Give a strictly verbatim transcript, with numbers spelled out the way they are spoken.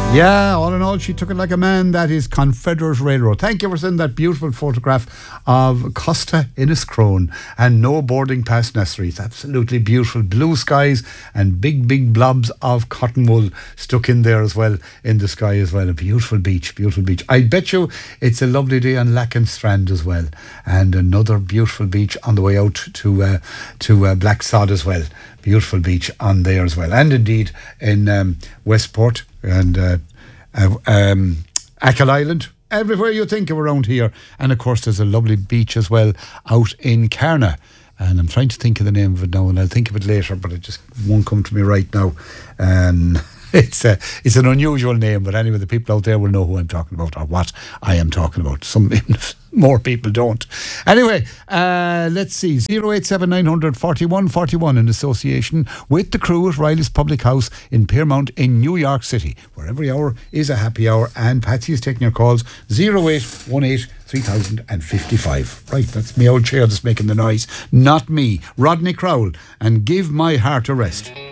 Yeah, all in all, she took it like a man. That is Confederate Railroad. Thank you for sending that beautiful photograph of Costa Inniscrone and no boarding pass necessary. It's absolutely beautiful. Blue skies and big, big blobs of cotton wool stuck in there as well, in the sky as well. A beautiful beach, beautiful beach. I bet you it's a lovely day on Lacken Strand as well. And another beautiful beach on the way out to, uh, to uh, Black Sod as well. Beautiful beach on there as well. And indeed in um, Westport and uh, uh, um, Achill Island, everywhere you think of around here. And of course there's a lovely beach as well out in Carna, and I'm trying to think of the name of it now, and I'll think of it later, but it just won't come to me right now. Um, it's a, it's an unusual name, but anyway, the people out there will know who I'm talking about, or what I am talking about. Some more people don't. Anyway, uh, let's see. zero eight seven nine hundred forty-one forty-one in association with the crew at Riley's Public House in Piermount in New York City, where every hour is a happy hour. And Patsy is taking your calls. zero eight one eight three thousand fifty-five. Right, that's me old chair that's making the noise, not me. Rodney Crowell and Give My Heart a Rest.